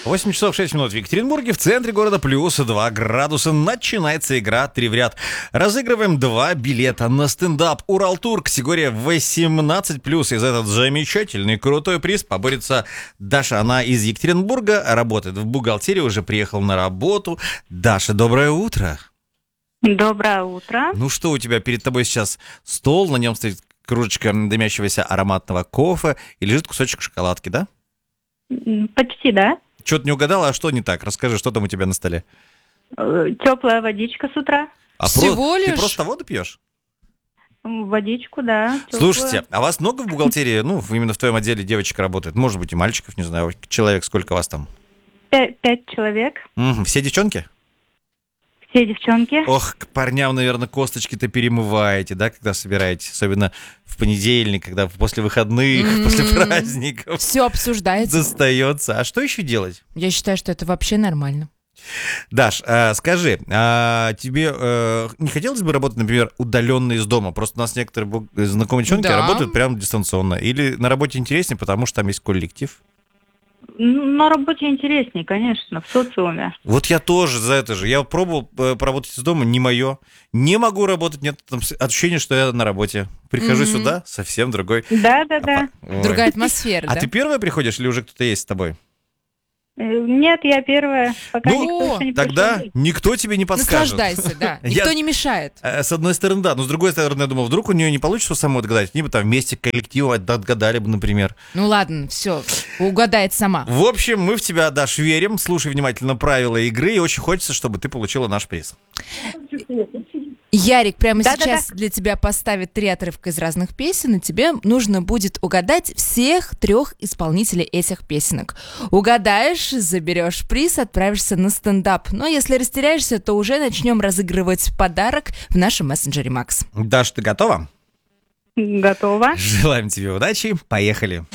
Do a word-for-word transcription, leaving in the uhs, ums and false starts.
восемь часов шесть минут в Екатеринбурге, в центре города плюс два градуса. Начинается игра «Три в ряд». Разыгрываем два билета на стендап «Уралтур» категория восемнадцать плюс. И за этот замечательный, крутой приз поборется Даша. Она из Екатеринбурга, работает в бухгалтерии, уже приехала на работу. Даша, доброе утро. Доброе утро. Ну что, у тебя перед тобой сейчас стол, на нем стоит кружечка дымящегося ароматного кофе и лежит кусочек шоколадки, да? Почти, да. Что-то не угадала, а что не так? Расскажи, что там у тебя на столе? Теплая водичка с утра. А Всего про... лишь? Ты просто воду пьешь? Водичку, да. Теплую. Слушайте, а вас много в бухгалтерии, ну, именно в твоем отделе девочек работает? Может быть, и мальчиков, не знаю. Человек, сколько вас там? Пять, пять человек. Угу. Все девчонки? Все девчонки. Ох, к парням, наверное, косточки-то перемываете, да, когда собираетесь? Особенно в понедельник, когда после выходных, mm-hmm. после праздников. Все обсуждается. Достается. А что еще делать? Я считаю, что это вообще нормально. Даш, а, скажи, а тебе а, не хотелось бы работать, например, удаленно из дома? Просто у нас некоторые знакомые девчонки да. работают прямо дистанционно. Или на работе интереснее, потому что там есть коллектив? На работе интереснее, конечно, в социуме. Вот я тоже за это же. Я пробовал э, поработать из дома, не мое. Не могу работать, нет там ощущения, что я на работе. Прихожу mm-hmm. сюда, совсем другой. Да-да-да. А, другая атмосфера, а да? ты первая приходишь или уже кто-то есть с тобой? Нет, я первая. Пока ну, никто еще не тогда пришел. никто тебе не подскажет. Наслаждайся, да. Никто я, не мешает. С одной стороны, да. Но с другой стороны, я думал, вдруг у нее не получится самой отгадать. Они бы там вместе коллективом отгадали бы, например. Ну ладно, все, угадает сама. В общем, мы в тебя, Даш, верим. Слушай внимательно правила игры. И очень хочется, чтобы ты получила наш приз. Ярик прямо да, сейчас да, да. для тебя поставит три отрывка из разных песен, и тебе нужно будет угадать всех трех исполнителей этих песенок. Угадаешь, заберешь приз, отправишься на стендап. Но если растеряешься, то уже начнем разыгрывать подарок в нашем мессенджере Макс. Даш, ты готова? Готова. Желаем тебе удачи. Поехали.